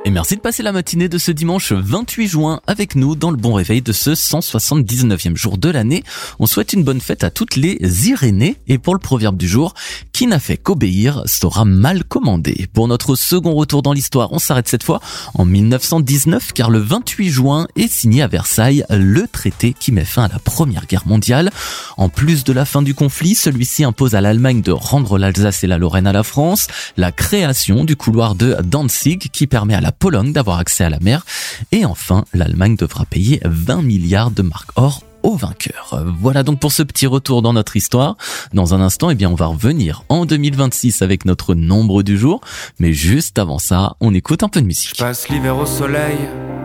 Et merci de passer la matinée de ce dimanche 28 juin avec nous dans le bon réveil de ce 179e jour de l'année. On souhaite une bonne fête à toutes les Irénées. Et pour le proverbe du jour, qui n'a fait qu'obéir sera mal commandé. Pour notre second retour dans l'histoire, on s'arrête cette fois en 1919 car le 28 juin est signé à Versailles le traité qui met fin à la Première Guerre mondiale. En plus de la fin du conflit, celui-ci impose à l'Allemagne de rendre l'Alsace et la Lorraine à la France, la création du couloir de Danzig qui permet à la Pologne d'avoir accès à la mer et enfin l'Allemagne devra payer 20 milliards de marks or aux vainqueurs. Voilà donc pour ce petit retour dans notre histoire. Dans un instant, on va revenir en 2026 avec notre nombre du jour, mais juste avant ça, on écoute un peu de musique. Je passe l'hiver au soleil,